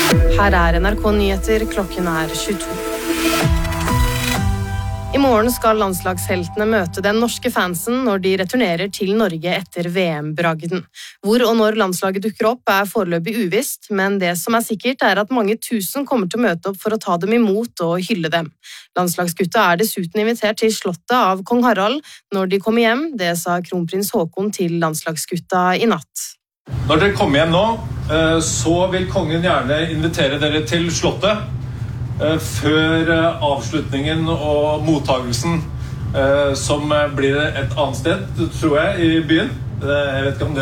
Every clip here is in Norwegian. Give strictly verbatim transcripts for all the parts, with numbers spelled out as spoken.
Her er N R K Nyheter, klokken er tjueto. I morgen skal landslagsheltene møte den norske fansen når de returnerer til Norge etter V M-bragden. Hvor og når landslaget dukker opp er foreløpig uvisst, men det som er sikkert er at mange tusen kommer til å møte opp for å ta dem imot og hylle dem. Landslagsgutta er dessuten invitert til slottet av kong Harald når de kommer hjem, det sa kronprins Haakon til landslagsgutta i natt. Når dere kommer hjem nå, så vil kongen gjerne invitere dere til slottet før avslutningen og mottagelsen, som blir et annet sted, tror jeg, i byen. Jeg vet ikke om det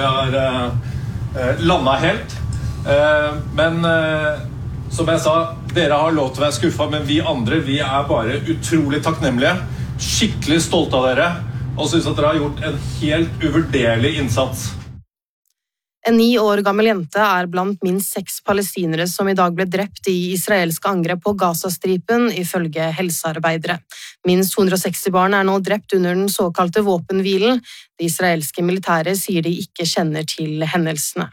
har landet helt. Men som jeg sa, dere har lov til å være skuffet, men vi andre, vi er bare utrolig takknemlige, skikkelig stolte av dere, og synes at dere har gjort en helt uvurderlig innsats. En ni år gammel jente er blant minst seks palestinere som i dag ble drept i israelske angrep på Gazastripen, ifølge helsearbeidere. Minst to hundre og seksti barn er nå drept under den såkalte våpenhvilen. Det israelske militæret sier de ikke kjenner til hendelsene.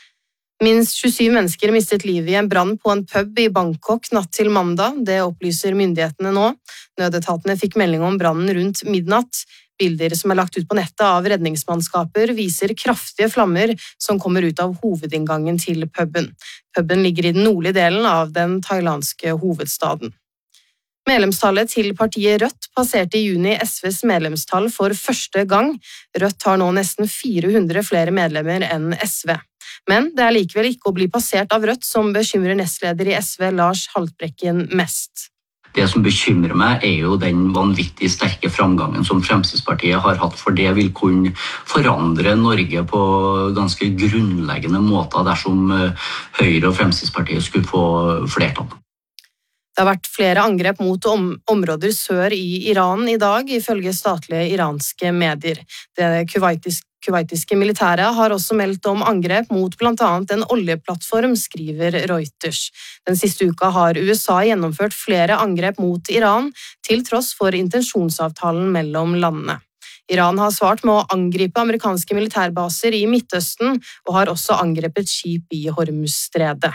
Minst tjuesyv mennesker mistet livet i en brann på en pub i Bangkok natt til mandag. Det opplyser myndighetene nå. Nødetatene fikk melding om brannen rundt midnatt. Bilder som er lagt ut på nettet av redningsmannskaper viser kraftige flammer som kommer ut av hovedinngangen til puben. Puben ligger i den nordlige delen av den thailandske hovedstaden. Medlemstallet til partiet Rødt passerte i juni S Vs medlemstall for første gang. Rødt har nå nesten fire hundre flere medlemmer enn S V. Men det er likevel ikke å bli passert av Rødt som bekymrer nestleder i S V Lars Haltbrekken mest. Det som bekymrer meg er jo den vanvittig sterke framgangen som Fremskrittspartiet har hatt, for det vil kunne forandre Norge på ganske grunnleggende måter dersom Høyre og Fremskrittspartiet skulle få flertall. Det har vært flere angrep mot om områder sør i Iran i dag, ifølge statlige iranske medier. Det kuwaitiske kuwaitiske militæret har også meldt om angrep mot blant annet en oljeplattform, skriver Reuters. Den siste uka har U S A gjennomført flere angrep mot Iran, til tross for intensjonsavtalen mellom landene. Iran har svart med å angripe amerikanske militærbaser i Midtøsten, og har også angrepet skip i Hormuzstredet.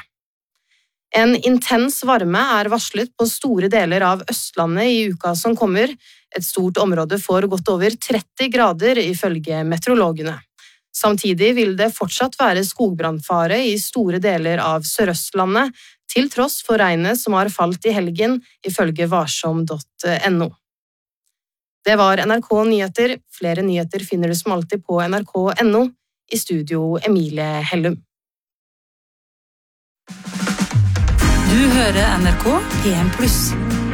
En intens varme er varslet på store deler av Østlandet i uka som kommer. Et stort område får godt over tretti grader, ifølge meteorologene. Samtidig vil det fortsatt være skogbrannfare i store deler av Sørøstlandet, til tross for regnet som har falt i helgen, ifølge varsom punktum no. Det var N R K Nyheter. Flere nyheter finner du som alltid på N R K punktum no. I studio Emilie Hellum. Du hører N R K P en pluss.